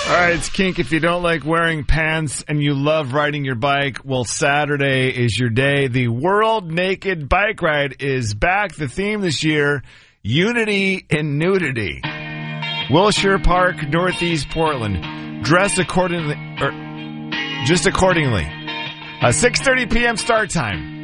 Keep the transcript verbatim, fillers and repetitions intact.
All right, it's kink if you don't like wearing pants and you love riding your bike. Well, Saturday is your day. The World Naked Bike Ride is back. The theme this year, Unity in Nudity. Wilshire Park, Northeast Portland. Dress accordingly, or just accordingly. Uh, six thirty p.m. start time.